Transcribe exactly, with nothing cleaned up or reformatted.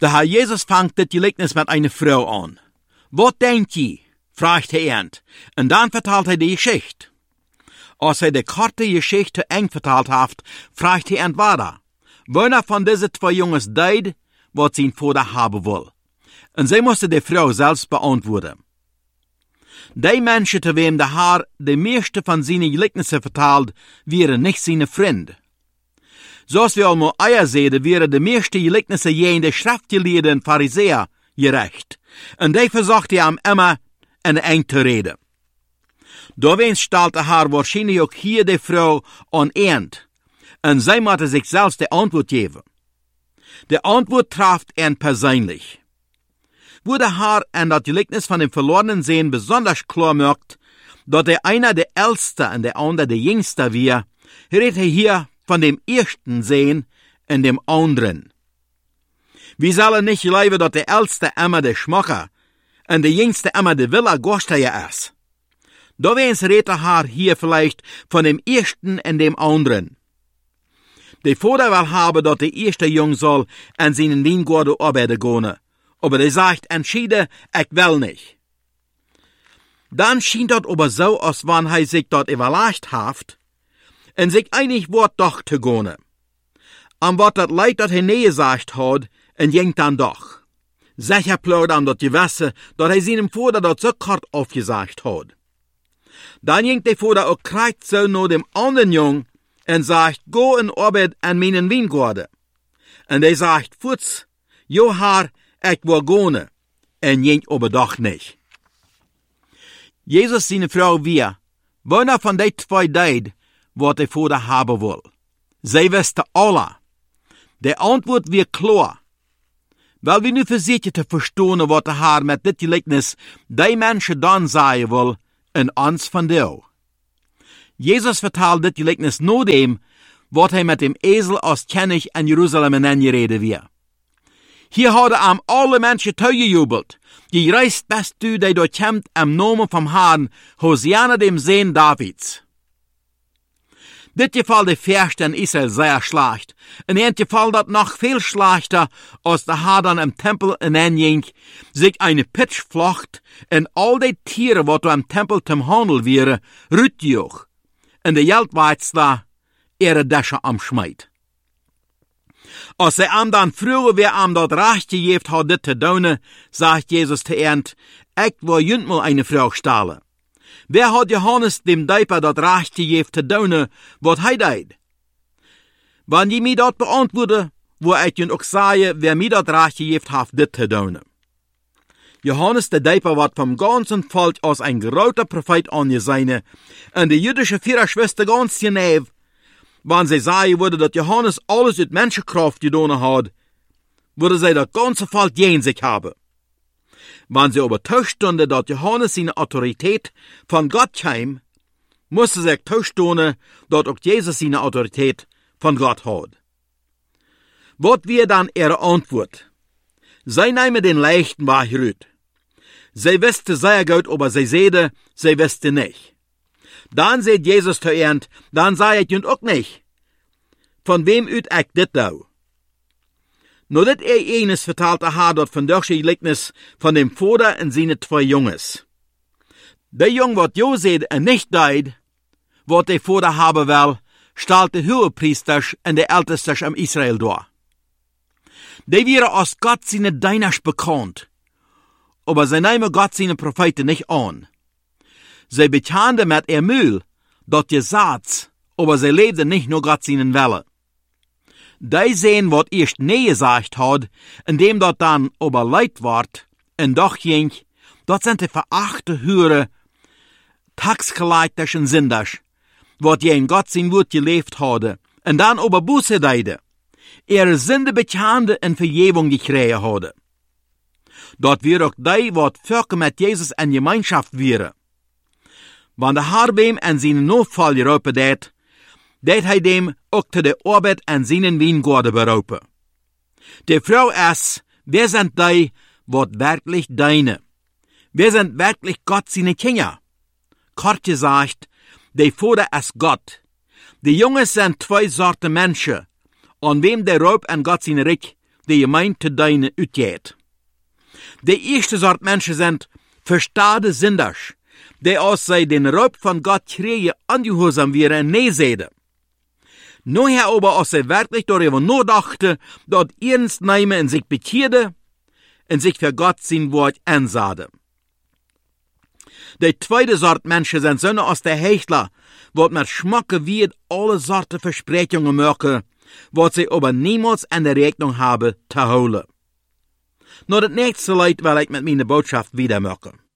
Der Herr Jesus fängt das Gleichnis mit einer Frau an. Was denkt ihr? Fragt er ernt. Und dann vertelt er die Geschichte. Als er die korte Geschichte eng vertelt hat, fragt er ernt weiter. Wer von diesen zwei Jungs deed, was sein Vater haben will. Und sie musste die Frau selbst beantworten. Die Menschen, zu wem der Herr die meiste von seinen Gleichnissen vertelt, wären nicht seine Freunde. Zoals wir allemaal eier sehen, wären die meeste Gleichnissen je in de Schriftgelehrten Pharisäer gerecht. Und die versuchte ihm immer in eng zu reden. Doorweens stellte der Herr wahrscheinlich auch hier die Frau an Ernt. Und sie musste sich selbst die Antwort geben. Die Antwort traf ihn persönlich. Wo der Herr in das Gleichnis von dem verlorenen Sohn besonders klar macht, dass der einer der Älteste und der andere der Jüngste war, redet er hier von dem ersten Sohn und dem anderen. Wir sollen nicht leben, dass der Älteste immer der Schmacher und der Jüngste immer der Wille Gosteja ist. Da redet der Herr hier vielleicht von dem ersten und dem anderen. Der Vater will haben, dass der erste Jung soll an seinen Weingarten arbeiten gehen. Aber der sagt entschieden, ich will nicht. Dann schien das aber so, als wenn er sich dort überlegt hat und sich einig wird doch zu gehen. Und was das Leid, das er nie gesagt hat, und ging dann doch. Sicher plaudert an das Gewässer, dass er seinem Vater dort so kort aufgesagt hat. Dann ging der Vater auch kreuz so nach dem anderen Jungen und sagt, go in Arbeit an meinen Weingarten. Und er sagt, Futz, jo Herr, ich will gehen. Und ging aber doch nicht. Jesus seine Frau wir, wann von den zwei deed, was der Vater haben will. Sie wusste alle. Die Antwort wird klar. Weil wir nu versuchen zu verstehen, was der Herr mit dit Gleichnis die Menschen dann sagen will, und uns von dir. Jesus vertelt dit Gleichnis nur dem, was er mit dem Esel aus König in Jerusalem angeredet wird. Hier hat er am alle Menschen zugejubelt. Gereist bist du, der dort kommt, am Namen vom Herrn, Hosianna dem Sohn Davids. Dit Gefall der Fürste in Israel sehr schlecht. In ein Gefall dat noch viel schlechter, als der Herr dann im Tempel hineinging, sich eine Pitsch flocht, und all die Tiere, wat am Tempel zum Handel wäre, rütjoch, und der Geldweizler ihre Dächer am Schmeid. Als er am dann früher, wer am dort recht gegeben hat, dit zu tun, sagt Jesus zu Ernt, ich will jünd mal eine Frau stahlen. Wer hat Johannes dem Deiper dat recht gegeben zu tun, wat hij deed? Wenn je mir dat beantworte, wo ich jünd auch sage, wer mir dat recht gegeben hat, dit zu tun. Johannes der Deiper wird vom ganzen Volk als ein großer Prophet angesehen, und die jüdische Führerschwester ganz genau, wenn sie sagen würde, dass Johannes alles mit Menschenkraft getan hat, würde sie das ganze Volk gegen sich haben. Wenn sie aber tauschstunde, dass Johannes seine Autorität von Gott kam, musste sie tauschstunde, dass auch Jesus seine Autorität von Gott hat. Was wir dann ihre Antwort? Sie nehmen den leichten Weg rüt. Sie wüsste sehr gut, aber sie sehe, sie wüsste nicht. Dann seht Jesus zu Ernt, dann sei ich und auch nicht. Von wem üt ich dit dau? Nur dit er eines verteilte hat dort von der Gleichnis von dem Vater und seine zwei Junges. Der Jung, wat jo seht und nicht deid, wat der Vater haben will, stellt der Hohepriester und der Älteste am Israel da. Die wäre aus Gott seine Diener bekannt, aber sie nehmen Gott seine Propheten nicht an. Sie bekannten mit ihr Mühl, dort ihr Satz, aber sie lebten nicht nur Gott seinen Wille. Die sehen, was erst nie gesagt hat, indem dort dann aber leid ward, und doch ging, dort sind die verachte Hörer, tagsgeleitischen Sünders, wat je in Gott sein Wort gelebt hatte, und dann aber Buße deide, ihre Sünde bekannte und Vergebung gekriegt hatte. Dort wir auch die, wat Völker mit Jesus in Gemeinschaft wären. Wenn der Herr wem an seinen Notfall gerufen det, det hij dem auch zu der Arbeit an seinen Weingarten berufen. Die Frau ist, wer sind die, wat wirklich deine? Wer sind wirklich Gott seine Kinder? Kort gesagt, der Vater ist Gott. Die Jungs sind zwei Sorten Menschen, an wem der Raub an Gott seine Reich die Gemeinde deine uitgeht. De eerste soort Menschen sind verstade Sinders, die als zij den Raub von Gott kregen angehorsam wären und nee zeiden. Nachher aber, als sie wirklich darüber nachdachten, dort ernst nehmen und sich bekehrden und sich für Gott sein Wort ansahen. De tweede soort Menschen sind so als der Hechler, wat mit Schmacke wird alle Sorten Versprechungen machen, wat sie aber niemals an der Rechnung haben zu holen. Nur das nächste Leid will ich mit meiner Botschaft wieder machen.